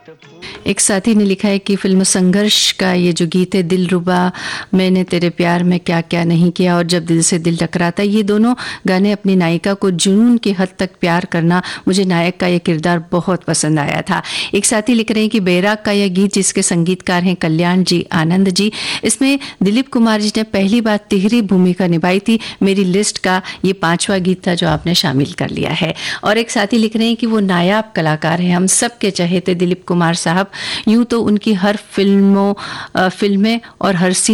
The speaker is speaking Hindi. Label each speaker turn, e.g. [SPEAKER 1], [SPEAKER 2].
[SPEAKER 1] एक साथी ने लिखा है कि फिल्म संघर्ष का ये जो गीत है, दिलरुबा मैंने तेरे प्यार में क्या क्या नहीं किया और जब दिल से दिल टकराता, ये दोनों गाने अपनी नायिका को जुनून की हद तक प्यार करना, मुझे नायक का ये किरदार बहुत पसंद आया था। एक साथी लिख रहे हैं कि बैराग का यह गीत जिसके संगीतकार हैं कल्याण जी, आनंद जी, इसमें दिलीप कुमार जी ने पहली बार तिहरी भूमिका निभाई थी। मेरी लिस्ट का ये 5वां गीत था जो आपने शामिल कर लिया है। और एक साथी लिख रहे हैं कि वो नायाब कलाकार हैं, हम सब के चहेते दिलीप कुमार साहब। यूं तो उनकी हर फिल्में और हर सीन